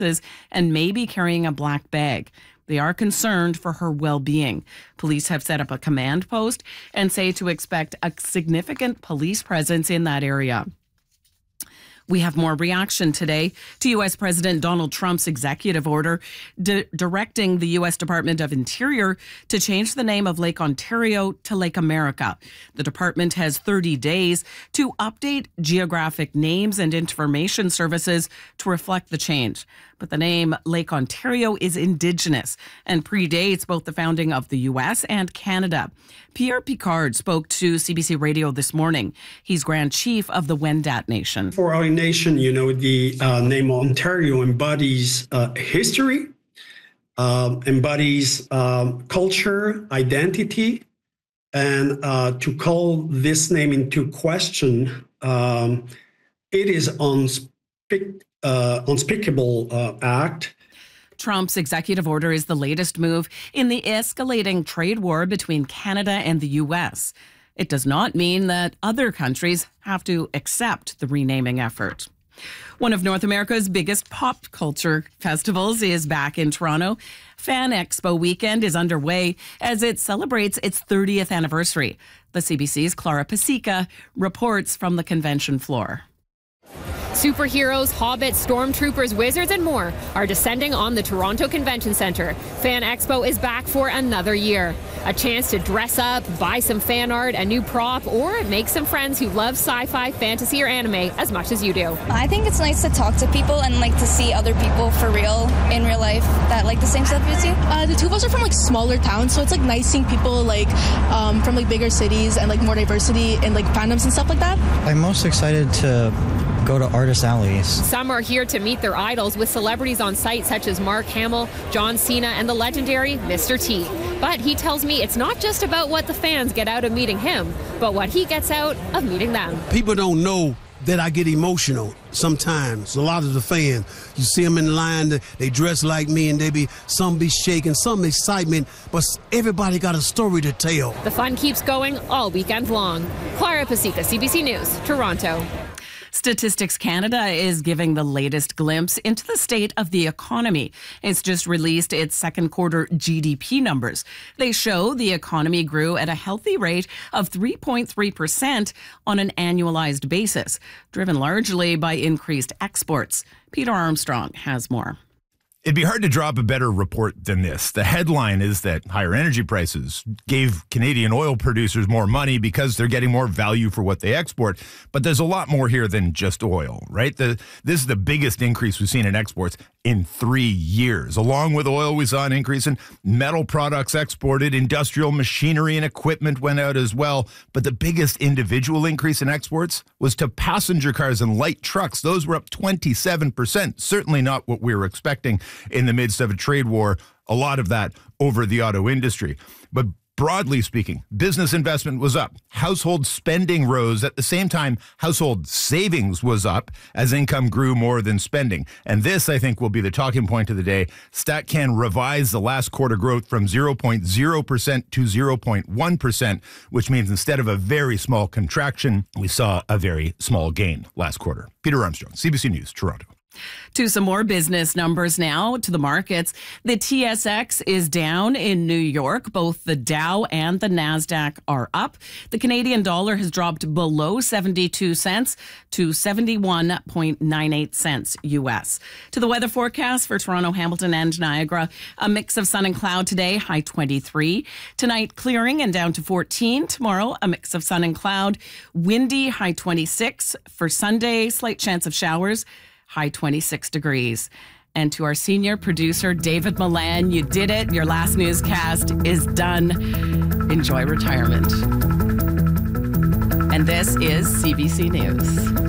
and may be carrying a black bag. They are concerned for her well-being. Police have set up a command post and say to expect a significant police presence in that area. We have more reaction today to U.S. President Donald Trump's executive order directing the U.S. Department of Interior to change the name of Lake Ontario to Lake America. The department has 30 days to update geographic names and information services to reflect the change. But the name Lake Ontario is Indigenous and predates both the founding of the U.S. and Canada. Pierre Picard spoke to CBC Radio this morning. He's Grand Chief of the Wendat Nation. For our nation, the name Ontario embodies history, embodies culture, identity, and to call this name into question, it is unspeakable act. Trump's executive order is the latest move in the escalating trade war between Canada and the U.S. It does not mean that other countries have to accept the renaming effort. One of North America's biggest pop culture festivals is back in Toronto. Fan Expo weekend is underway as it celebrates its 30th anniversary. The CBC's Clara Pasica reports from the convention floor. Superheroes, hobbits, stormtroopers, wizards, and more are descending on the Toronto Convention Centre. Fan Expo is back for another year. A chance to dress up, buy some fan art, a new prop, or make some friends who love sci-fi, fantasy, or anime as much as you do. I think it's nice to talk to people and to see other people for real, in real life, that like the same stuff as you. The two of us are from smaller towns, so it's nice seeing people from bigger cities and more diversity in fandoms and stuff like that. I'm most excited to go to artist alleys. Some are here to meet their idols with celebrities on site such as Mark Hamill, John Cena, and the legendary Mr. T. But he tells me it's not just about what the fans get out of meeting him, but what he gets out of meeting them. People don't know that I get emotional sometimes. A lot of the fans, you see them in line, they dress like me, and some be shaking, some excitement, but everybody got a story to tell. The fun keeps going all weekend long. Clara Pasica, CBC News, Toronto. Statistics Canada is giving the latest glimpse into the state of the economy. It's just released its second quarter GDP numbers. They show the economy grew at a healthy rate of 3.3% on an annualized basis, driven largely by increased exports. Peter Armstrong has more. It'd be hard to draw up a better report than this. The headline is that higher energy prices gave Canadian oil producers more money because they're getting more value for what they export. But there's a lot more here than just oil, right? This is the biggest increase we've seen in exports in 3 years. Along with oil, we saw an increase in metal products exported. Industrial machinery and equipment went out as well. But the biggest individual increase in exports was to passenger cars and light trucks. Those were up 27%. Certainly not what we were expecting in the midst of a trade war, a lot of that over the auto industry. But broadly speaking, business investment was up. Household spending rose. At the same time, household savings was up as income grew more than spending. And this, I think, will be the talking point of the day. StatCan revised the last quarter growth from 0.0% to 0.1%, which means instead of a very small contraction, we saw a very small gain last quarter. Peter Armstrong, CBC News, Toronto. To some more business numbers now, to the markets. The TSX is down in New York. Both the Dow and the NASDAQ are up. The Canadian dollar has dropped below 72 cents to 71.98 cents US. To the weather forecast for Toronto, Hamilton, and Niagara. A mix of sun and cloud today, high 23. Tonight, clearing and down to 14. Tomorrow, a mix of sun and cloud, windy, high 26. For Sunday, slight chance of showers, high 26 degrees. And to our senior producer, David Milan, you did it. Your last newscast is done. Enjoy retirement. And this is CBC News.